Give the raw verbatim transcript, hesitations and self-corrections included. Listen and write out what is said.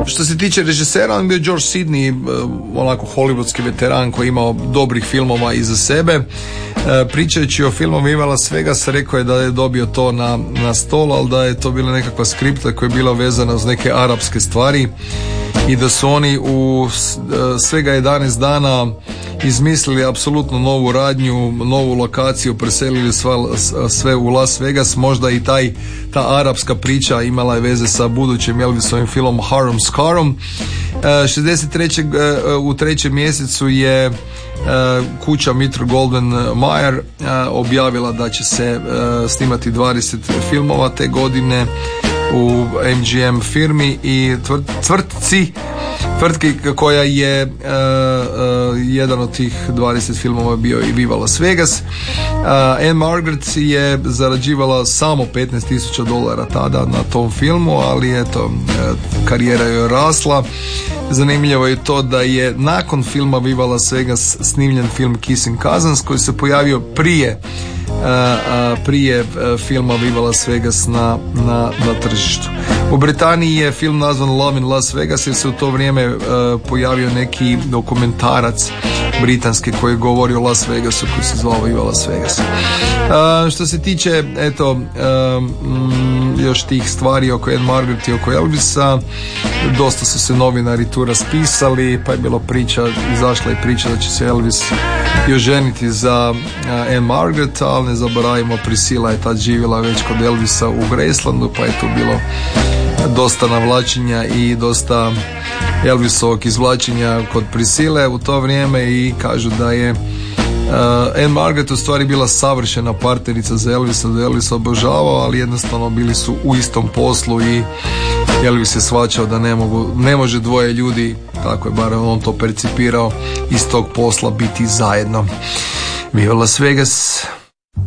Što se tiče režisera, on bio George Sidney, onako hollywoodski veteran koji je imao dobrih filmova iza sebe. Pričajući o filmu Viva Las Vegas, rekao je da je dobio to na, na stol, ali da je to bila nekakva skripta koja je bila vezana uz neke arapske stvari i da su oni u svega jedanaest dana izmislili apsolutno novu radnju, novu lokaciju, preselili sva, sve u Las Vegas. Možda i taj, ta arapska priča imala je veze sa budućim Elvisovim filmom Harum Scarum. šezdeset trećeg u trećem mjesecu je kuća Metro Goldwyn Mayer objavila da će se snimati dvadeset filmova te godine u M G M firmi i tvrtci tvrtki koja je uh, uh, jedan od tih dvadeset filmova bio i Viva Las Vegas. uh, Anne Margaret je zarađivala samo petnaest tisuća dolara tada na tom filmu, ali eto, uh, karijera joj rasla. Zanimljivo je to da je nakon filma Viva Las Vegas snimljen film Kissing Cousins koji se pojavio prije Uh, uh, prije uh, filma Viva Las Vegas na, na, na tržištu. U Britaniji je film nazvan Love in Las Vegas jer se u to vrijeme uh, pojavio neki dokumentarac britanski koji govori o Las Vegasu koji se zvao Viva Las Vegas. Uh, što se tiče eto uh, mm, još tih stvari oko Anne Margaret i oko Elvisa, dosta su se novinari tu raspisali, pa je bilo priča, izašla je priča da će se Elvis i oženiti za uh, Anne Margaret, ali ne zaboravimo, Priscilla je tad živjela već kod Elvisa u Gracelandu, pa je tu bilo dosta navlačenja i dosta Elvisovog izvlačenja kod Priscille u to vrijeme i kažu da je uh, Anne Margaret u stvari bila savršena partnerica za Elvisa, da je Elvis obožavao, ali jednostavno bili su u istom poslu i Elvis je shvaćao da ne, mogu, ne može dvoje ljudi, tako je bar on to percipirao, iz tog posla biti zajedno. Viva Las Vegas.